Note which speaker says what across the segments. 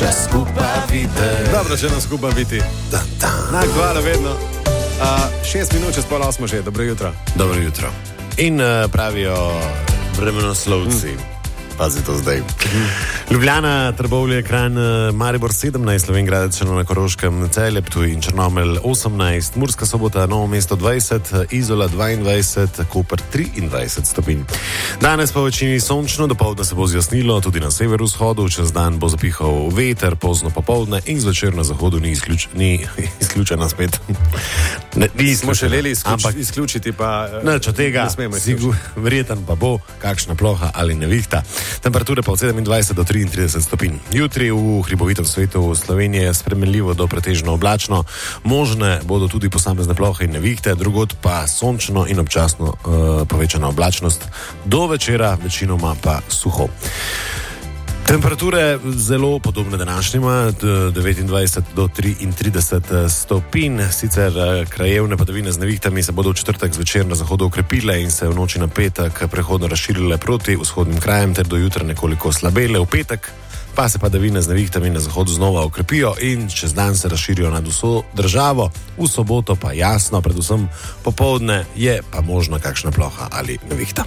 Speaker 1: nas skupaj videti.
Speaker 2: Dobro, če nas skupaj biti. Na hvala vedno. 6 minut čez pol 8 že, dobro jutro.
Speaker 1: Dobro jutro. In pravijo vremenoslovci. Pazi to zdaj. Ljubljana, Trbovlje, Kranj, Maribor 17, Slovenj Črno na Koroškem, Celje, Ptuj in Črnomelj 18, Murska Sobota, Novo mesto 20, Izola 22, Koper 23 stopinj. Danes pa v večini sončno, dopoldne se bo zjasnilo, tudi na severovzhodu, čez dan bo zapihal veter, pozno popoldne in zvečer na zahodu ni izključena spet.
Speaker 2: Smo želeli izključiti, pa
Speaker 1: neč od tega, verjeten pa bo kakšna ploha ali nevihta. Temperature pa od 27 do 33 stopinj. Jutri v hribovitem svetu Slovenije spremenljivo do pretežno oblačno, možne bodo tudi posamezne plohe in nevihte, drugod pa sončno in občasno povečana oblačnost, do večera večinoma pa suho. Temperature zelo podobne današnjima, 29 do 33 stopinj, sicer krajevne padavine z nevihtami se bodo v četrtek zvečer na zahodu okrepile in se v noči na petek prehodno razširile proti vzhodnim krajem ter do jutra nekoliko slabele. V petek pa se padavine z nevihtami na zahodu znova okrepijo in čez dan se razširijo nad vso državo, v soboto pa jasno, predvsem popoldne je pa možna kakšna ploha ali nevihta.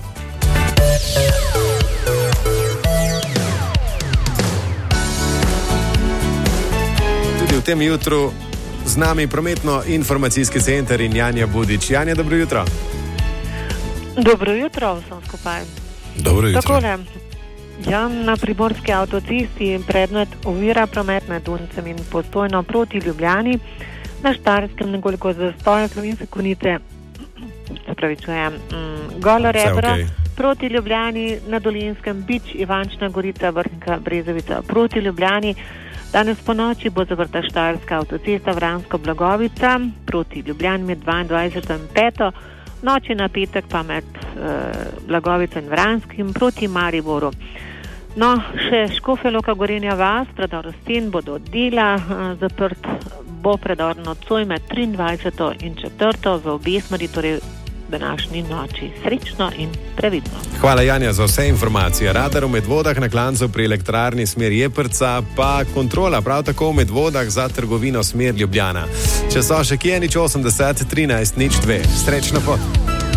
Speaker 2: V tem jutru z nami prometno-informacijski center in Janja Budič. Janja, dobro jutro.
Speaker 3: Dobro jutro vsem skupaj.
Speaker 1: Dobro jutro.
Speaker 3: Takole, na primorski avtocesti predmet ovira promet med Duncem in Postojno proti Ljubljani, na Štajerskem nekoliko zastoja Slovenske Konjice, se pravi čujem, Golo Rebro, proti Ljubljani, na Dolenjskem Bič, Ivančna Gorica, Vrhnika, Brezovica proti Ljubljani. Danes po noči bo zaprta Štajerska avtocesta Vransko-Blagovica proti Ljubljani med 22 in 5. Noči na petek pa med Blagovico in Vranskim proti Mariboru. No, še Škofja Loka, Gorenja vas, predor Sten bo do dela, zaprt bo predor nocoj med 23 in 4. v obe smeri, torej današnji noči. Srečno in previdno.
Speaker 2: Hvala, Janja, za vse informacije. Radar v Medvodah na klancu pri elektrarni smer Jeprca, pa kontrola prav tako v Medvodah za trgovino smer Ljubljana. Če so še kje, 80 13 02. Srečno pot.